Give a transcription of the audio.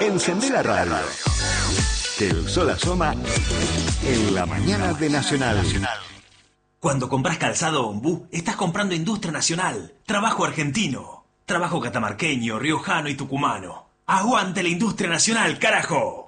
Encendé la radio. Que el sol asoma en la mañana de Nacional. Cuando compras calzado Ombú, estás comprando industria nacional, trabajo argentino, trabajo catamarqueño, riojano y tucumano. ¡Aguante la industria nacional, carajo!